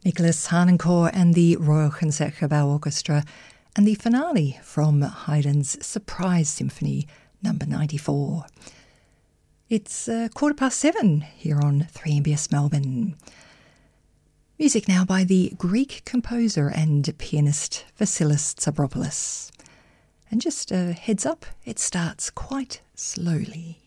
Nicholas Harnoncourt and the Royal Concertgebouw Orchestra, and the finale from Haydn's Surprise Symphony No. 94. It's 7:15 here on 3MBS Melbourne. Music now by the Greek composer and pianist Vasilis Tsabropoulos. And just a heads up, it starts quite slowly.